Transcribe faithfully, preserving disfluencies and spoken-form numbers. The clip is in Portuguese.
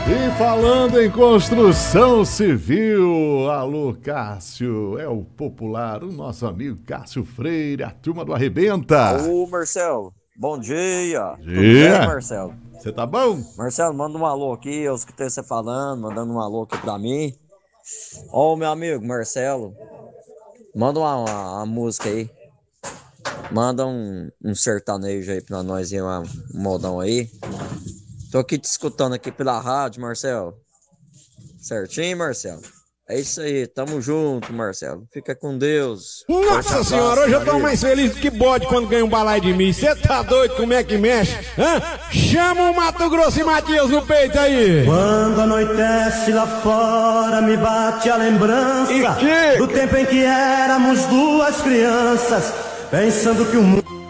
E falando em construção civil, alô Cássio, é o popular, o nosso amigo Cássio Freire, a turma do Arrebenta. Ô Marcelo, bom dia. Dia. Tudo bem, Marcelo? Você tá bom? Marcelo, manda um alô aqui, eu escutei você falando, mandando um alô aqui pra mim. Ó, meu amigo Marcelo, manda uma, uma, uma música aí. Manda um, um sertanejo aí pra nós, um modão aí. Tô aqui te escutando aqui pela rádio, Marcelo. Certinho, Marcelo? É isso aí, tamo junto, Marcelo. Fica com Deus. Nossa senhora, hoje eu tô mais feliz do que bode quando ganha um balai de mim. Você tá doido? Como é que mexe? Hã? Chama o Mato Grosso e Matias no peito aí. Quando anoitece lá fora, me bate a lembrança do tempo em que éramos duas crianças, pensando que o mundo